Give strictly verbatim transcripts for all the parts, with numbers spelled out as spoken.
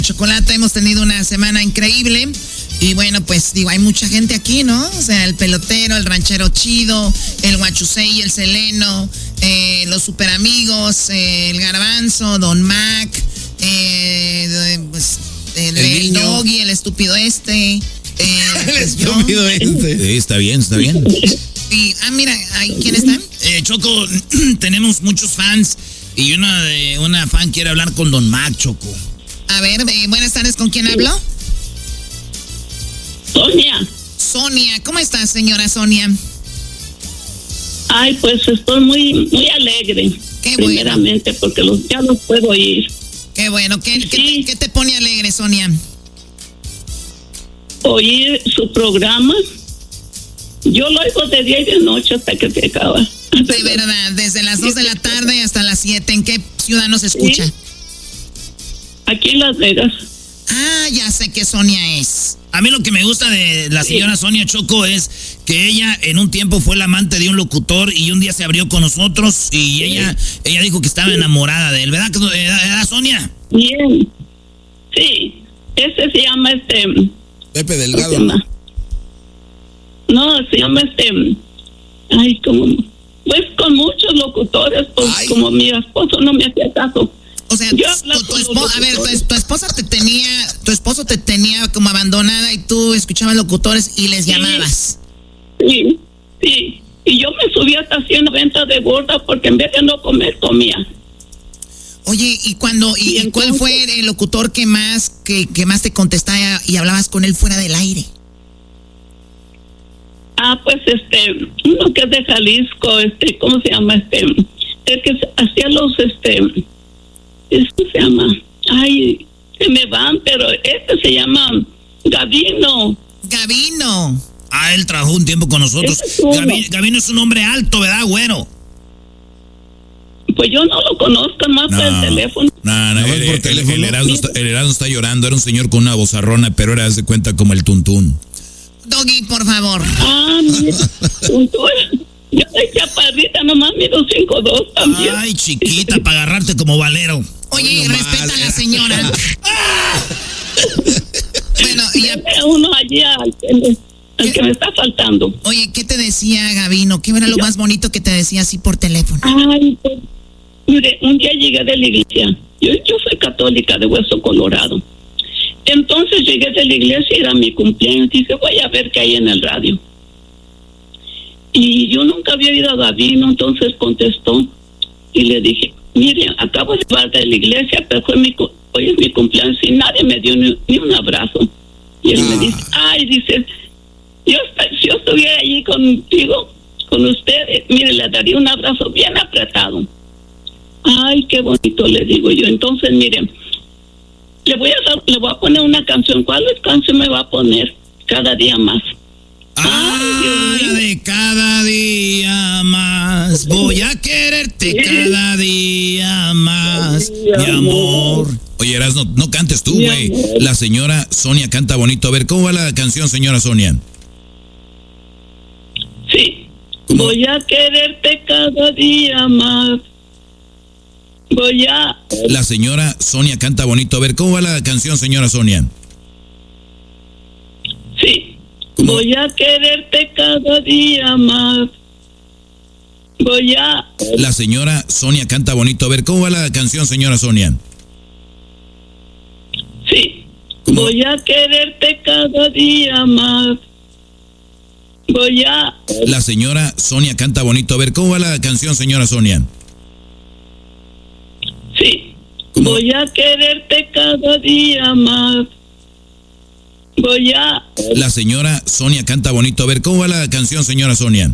Chocolata, hemos tenido una semana increíble. Y bueno, pues digo, hay mucha gente aquí, ¿no? O sea, el pelotero, el ranchero chido, el Huachusei, el Seleno, eh, los super amigos, eh, el Garbanzo, Don Mac, eh, pues, el, el, el Doggy, el estúpido este. Eh, el pues estúpido yo. este. Sí, está bien, está bien. Y, ah, mira, ¿quién está? Eh, Choco, tenemos muchos fans y una de una fan quiere hablar con Don Mac, Choco. A ver, eh, buenas tardes, ¿con quién hablo? Sonia. Sonia, ¿cómo estás, señora Sonia? Ay, pues estoy muy muy alegre. Qué primeramente, bueno. Porque los, ya los puedo oír. Qué bueno. ¿Qué, sí. ¿qué, te, ¿Qué te pone alegre, Sonia? Oír su programa. Yo lo oigo de día y de noche hasta que se acaba. De verdad, desde las dos de la tarde hasta las siete. ¿En qué ciudad nos escucha? Sí. Aquí en Las Vegas. Ah, ya sé qué Sonia es. A mí lo que me gusta de la señora sí. Sonia, Choco, es que ella en un tiempo fue la amante de un locutor y un día se abrió con nosotros y sí. ella ella dijo que estaba enamorada de él, ¿verdad, ¿verdad Sonia? Bien. Sí, ese se llama este... Pepe Delgado. No, se llama este... Ay, como... Pues con muchos locutores, pues ay. Como mi esposo no me hacía caso. O sea, tu, tu esposa, a ver, tu, tu esposa te tenía, tu esposo te tenía como abandonada y tú escuchabas locutores y les sí, llamabas. Sí, sí. Y yo me subí hasta cien noventa de gorda porque en vez de no comer, comía. Oye, ¿y cuando y, y entonces, cuál fue el locutor que más que, que más te contestaba y hablabas con él fuera del aire? Ah, pues este, uno que es de Jalisco, este, ¿cómo se llama? Este, el que hacía los, este... ¿Cómo se llama? Ay, se me van, pero este se llama Gavino. Gavino. Ah, él trabajó un tiempo con nosotros. Es Gavi, Gavino es un hombre alto, ¿verdad, güero? Pues yo no lo conozco más no, por el teléfono. No, no, no el, el, teléfono. El, Erasmo está, el Erasmo está llorando. Era un señor con una vozarrona, pero era, de cuenta, como el Tuntún. Doggy, por favor. Ah, mira, Tuntún. Yo soy chaparrita, nomás mido cinco dos también. Ay, chiquita, para agarrarte como valero. Oye, no respeta mal. A la señora. Bueno, y a uno allí al, al que me está faltando. Oye, ¿qué te decía Gavino? ¿Qué era lo yo, más bonito que te decía así por teléfono? Ay, pues, mire, un día llegué de la iglesia. Yo, yo soy católica de Hueso Colorado. Entonces llegué de la iglesia y era mi cumpleaños. Dije, voy a ver qué hay en el radio. Y yo nunca había ido a Gavino, entonces contestó y le dije, mire, acabo de llegar de la iglesia, pero fue mi, hoy es mi cumpleaños y nadie me dio ni, ni un abrazo. Y él ah. me dice, ay, dice, yo, si yo estuviera allí contigo, con usted, mire, le daría un abrazo bien apretado. Ay, qué bonito, le digo yo. Entonces, mire, le voy a dar, le voy a poner una canción. ¿Cuál canción me va a poner? Cada día más. Ah, la de cada día más, voy a quererte cada día más, mi amor. Oye, Erasmo, no, no cantes tú, güey. La señora Sonia canta bonito. A ver, ¿cómo va la canción, señora Sonia? Sí. ¿Cómo? Voy a quererte cada día más. Voy a... La señora Sonia canta bonito. A ver, ¿cómo va la canción, señora Sonia? Sí. ¿Cómo? Voy a quererte cada día más. Voy a... La señora Sonia canta bonito. A ver, ¿cómo va la canción, señora Sonia? Sí. ¿Cómo? Voy a quererte cada día más. Voy a... La señora Sonia canta bonito. A ver, ¿cómo va la canción, señora Sonia? Sí. ¿Cómo? Voy a quererte cada día más. Voy a... La señora Sonia canta bonito. A ver, ¿cómo va la canción, señora Sonia?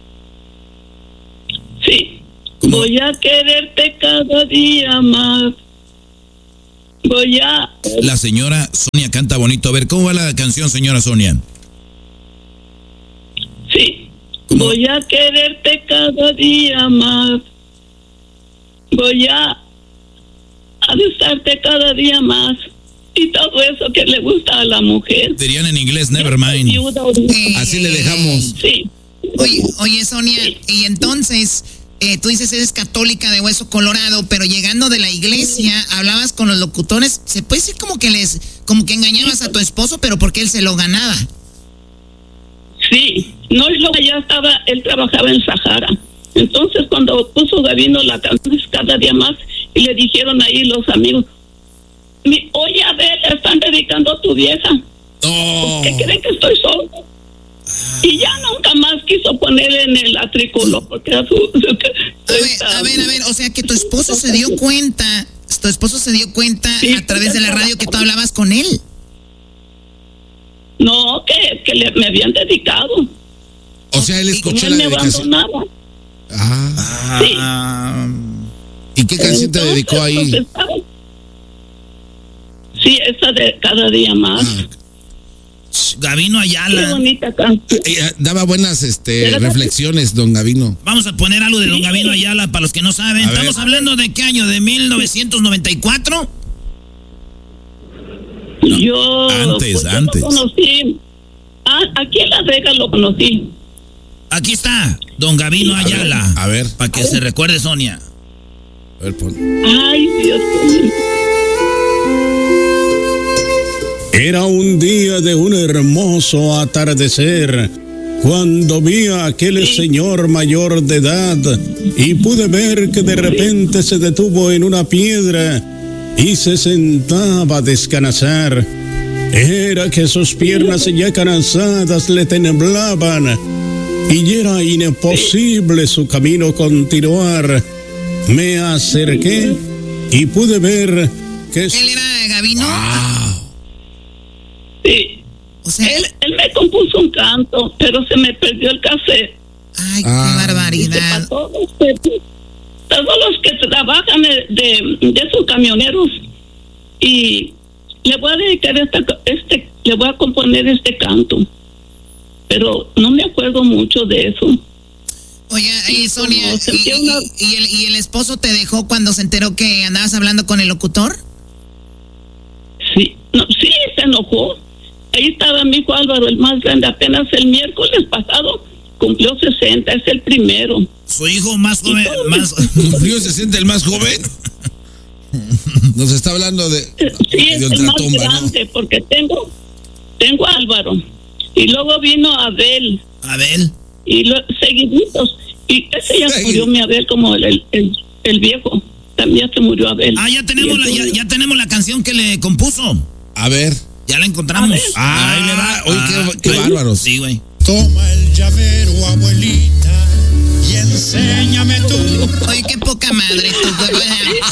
Sí. ¿Cómo? Voy a quererte cada día más. Voy a... La señora Sonia canta bonito. A ver, ¿cómo va la canción, señora Sonia? Sí. ¿Cómo? Voy a quererte cada día más. Voy a... a besarte cada día más. Y todo eso que le gusta a la mujer. Dirían en inglés, never mind. Eh, Así le dejamos. Sí. Oye, oye Sonia, sí. Y entonces, eh, tú dices eres católica de hueso colorado, pero llegando de la iglesia, hablabas con los locutores, se puede decir como que les, como que engañabas a tu esposo, pero porque él se lo ganaba. Sí, no, y luego ya estaba, él trabajaba en Sahara. Entonces cuando puso Gabino la canción Cada Día Más, y le dijeron ahí los amigos, Mi, oye, a ver, le están dedicando a tu vieja. Oh. ¿Qué creen que estoy solo? Y ya nunca más quiso poner en el atriculo, porque era su... su a, ver, a ver, a ver, o sea que tu esposo se dio cuenta, tu esposo se dio cuenta sí, a través de la radio que tú hablabas con él. No, que, que le, me habían dedicado. O sea, él escuchó y la me dedicación. abandonaba. Ah. Sí. ¿Y qué canción Entonces, te dedicó ahí? Pues, estaba... Sí, esa de Cada Día Más. Ah. Gabino Ayala. Qué bonita canción. Eh, daba buenas este, reflexiones, don Gabino. Vamos a poner algo de don Gabino Ayala para los que no saben. A Estamos ver. hablando de qué año, de mil novecientos noventa y cuatro. No, yo antes, pues, antes. Yo lo conocí. Ah, aquí en Las Vegas lo conocí. Aquí está, don Gabino a Ayala. Ver, a ver. Para que se recuerde, Sonia. A ver, pon. Ay, Dios mío. Era un día de un hermoso atardecer, cuando vi a aquel señor mayor de edad y pude ver que de repente se detuvo en una piedra y se sentaba a descansar. Era que sus piernas ya cansadas le temblaban y era imposible su camino continuar. Me acerqué y pude ver que... ¿Él era Gabino? Wow. Sí. O sea, él, él me compuso un canto, pero se me perdió el cassette. Ay, ah, qué barbaridad. Todos, todos los que trabajan de, de, de esos camioneros. Y le voy a dedicar esta, este, le voy a componer este canto. Pero no me acuerdo mucho de eso. Oye, y Sonia, y, y, una... y, el, ¿y el esposo te dejó cuando se enteró que andabas hablando con el locutor? Sí, no, sí, se enojó. Ahí estaba mi hijo Álvaro, el más grande, apenas el miércoles pasado cumplió sesenta, es el primero. Su hijo más joven, más cumplió sesenta, el más joven. Nos está hablando de... Sí, es el más grande, ¿no? Porque tengo, tengo a Álvaro. Y luego vino Abel. Abel. Y lo, seguiditos. Y ese ya se murió mi Abel como el, el, el, el viejo. También se murió Abel. Ah, ya tenemos, la, ya, ya tenemos la canción que le compuso. A ver. Ya la encontramos. Ah, ahí le va. Oye, ah, qué, qué bárbaros. Sí, güey. Toma el llavero, abuelita, y enséñame tú. Oye, qué poca madre tú, güey.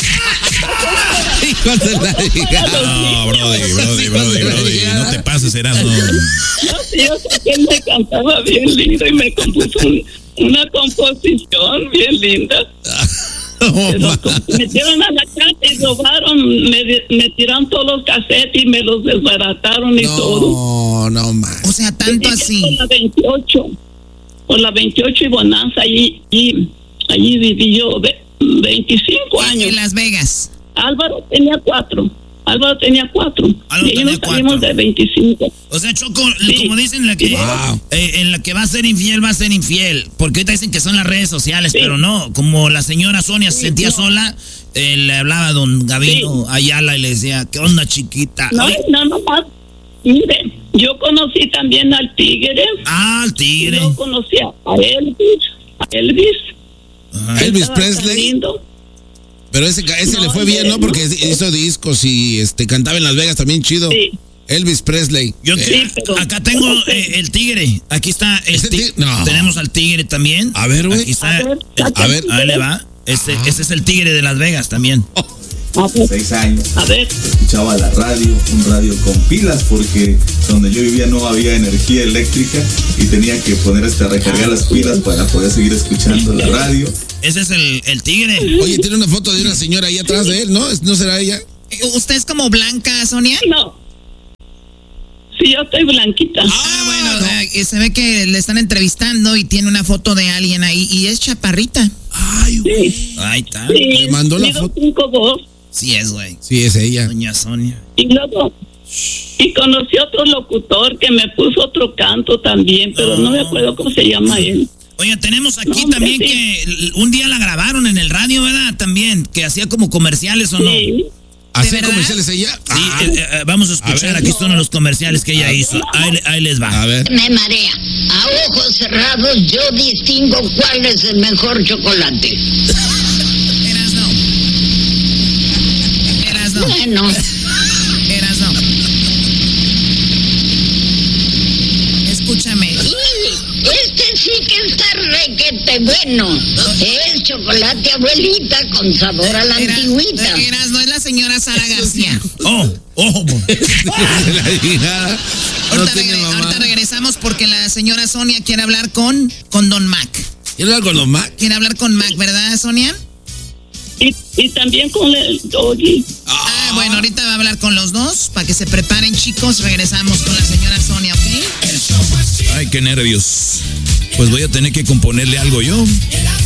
Hijos de la hija. No, brody, brody, brody, brody. No te pases, Erasmo. No, sí, yo sé que él me cantaba bien lindo y me compuso un, una composición bien linda. Pero metieron a la casa y robaron, me, me tiraron todos los cassettes y me los desbarataron y no, todo. No, no más. O sea, tanto así. Por la veintiocho, por la veintiocho y Bonanza, allí, y, allí viví yo veinticinco años. En Las Vegas. Álvaro tenía cuatro. Álvaro tenía cuatro. Álvaro y ahí nos salimos cuatro. De veinticinco. O sea, Choco, sí. Como dicen, la que, wow. eh, en la que va a ser infiel, va a ser infiel. Porque ahorita dicen que son las redes sociales, sí. Pero no. Como la señora Sonia sí, se sentía no. sola, eh, le hablaba a don Gabino sí. Ayala y le decía, ¿qué onda, chiquita? No, Ay. no, no más. Mire, yo conocí también al Tigre. Ah, al Tigre. Yo conocí a Elvis. A Elvis. Ajá. Elvis Presley. Pero ese, ese no, le fue bien, ¿no? Porque hizo discos y este cantaba en Las Vegas también chido. Sí. Elvis Presley. Yo eh, sí, pero, acá tengo eh, el Tigre. Aquí está el tigre. No. Tenemos al Tigre también. A ver, güey. Aquí está. A ver, a ver, ahí le va. Ese, ah. ese es el Tigre de Las Vegas también. Oh. Seis años. A ver. Escuchaba la radio, un radio con pilas, porque donde yo vivía no había energía eléctrica y tenía que poner hasta recargar las pilas para poder seguir escuchando la radio. Ese es el, el Tigre. Oye, tiene una foto de una señora ahí atrás de él, ¿no? ¿No será ella? ¿Usted es como blanca, Sonia? No. Sí, yo estoy blanquita. Ah, bueno, no. eh, se ve que le están entrevistando y tiene una foto de alguien ahí y es chaparrita. Ay, güey. Sí. Ahí está. Sí, le mandó la foto. cinco dos. Sí es, güey. Sí, es ella. Doña Sonia. Y luego, y conocí otro locutor que me puso otro canto también, pero no, no me acuerdo cómo se llama él. Oye, tenemos aquí No, también sí. que un día la grabaron en el radio, ¿verdad? También, que hacía como comerciales o no. Sí. ¿Hacía verdad? comerciales ella? Sí, Ah, eh, eh, vamos a escuchar, a ver. aquí son los comerciales que ella hizo. Ahí, ahí les va. a ver. Me marea. A ojos cerrados yo distingo cuál es el mejor chocolate. Eras no. Eras no. Bueno, Eras no. Escúchame. y este sí que está requete bueno. Es chocolate abuelita con sabor a la Era- antigüita. Eras no es la señora Sara García. Oh, oh. La adivinada. No Ahorita, tiene regre- mamá. ahorita regresamos porque la señora Sonia quiere hablar con, con Don Mac. ¿Quiere hablar con los Mac? Quiere hablar con Mac, ¿verdad, Sonia? Y, y también con el Doggy. Ah, bueno, ahorita va a hablar con los dos para que se preparen, chicos. Regresamos con la señora Sonia, ¿ok? Ay, qué nervios. Pues voy a tener que componerle algo yo.